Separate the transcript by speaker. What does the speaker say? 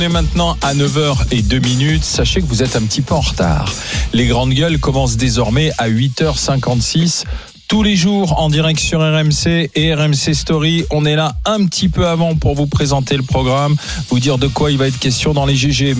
Speaker 1: On est maintenant à 9h02. Sachez que vous êtes un petit peu en retard. Les grandes gueules commencent désormais à 8h56. Tous les jours en direct sur RMC et RMC Story. On est là un petit peu avant pour vous présenter le programme, vous dire de quoi il va être question dans les GG.